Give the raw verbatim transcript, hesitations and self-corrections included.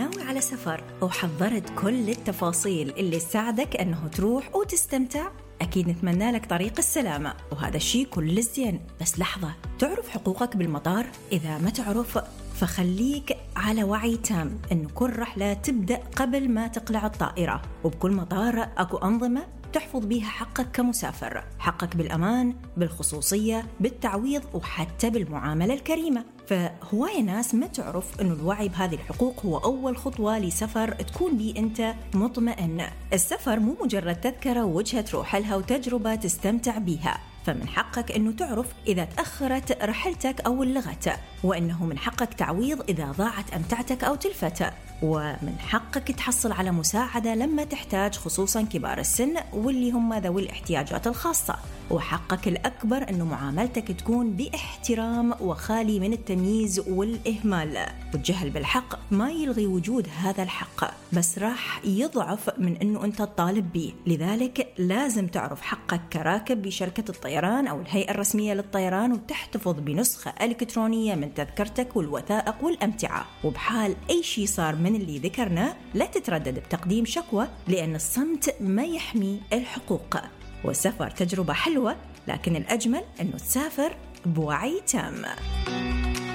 ناوي على سفر وحضرت كل التفاصيل اللي تساعدك أنه تروح وتستمتع، أكيد نتمنى لك طريق السلامة، وهذا الشيء كل الزين. بس لحظة، تعرف حقوقك بالمطار؟ إذا ما تعرف فخليك على وعي تام أنه كل رحلة تبدأ قبل ما تقلع الطائرة، وبكل مطار أكو أنظمة تحفظ بيها حقك كمسافر، حقك بالأمان، بالخصوصية، بالتعويض، وحتى بالمعاملة الكريمة. فهواية ناس ما تعرف أنه الوعي بهذه الحقوق هو أول خطوة لسفر تكون بيه أنت مطمئن. السفر مو مجرد تذكرة ووجهة تروح لها وتجربة تستمتع بيها، فمن حقك أنه تعرف إذا تأخرت رحلتك أو اللغت، وأنه من حقك تعويض إذا ضاعت أمتعتك أو تلفت، ومن حقك تحصل على مساعدة لما تحتاج، خصوصا كبار السن واللي هم ذوي الاحتياجات الخاصة. وحقك الأكبر أنه معاملتك تكون باحترام وخالي من التمييز والإهمال. والجهل بالحق ما يلغي وجود هذا الحق، بس راح يضعف من أنه أنت تطالب به. لذلك لازم تعرف حقك كراكب بشركة الطيران أو الهيئة الرسمية للطيران، وتحتفظ بنسخة إلكترونية من تذكرتك والوثائق والأمتعة. وبحال أي شيء صار من اللي ذكرناه لا تتردد بتقديم شكوى، لأن الصمت ما يحمي الحقوق. والسفر تجربة حلوة، لكن الأجمل أنه تسافر بوعي تام.